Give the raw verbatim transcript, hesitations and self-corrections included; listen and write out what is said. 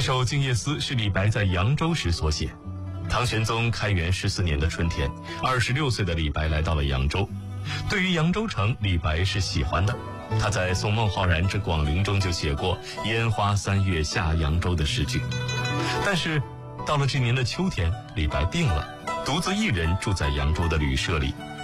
首《静夜思》是李白在扬州时所写。唐玄宗开元十四年的春天，二十六岁的李白来到了扬州。对于扬州城，李白是喜欢的。他在《送孟浩然之广陵》中就写过“烟花三月下扬州”的诗句。但是到了这年的秋天，李白病了，独自一人住在扬州的旅社里。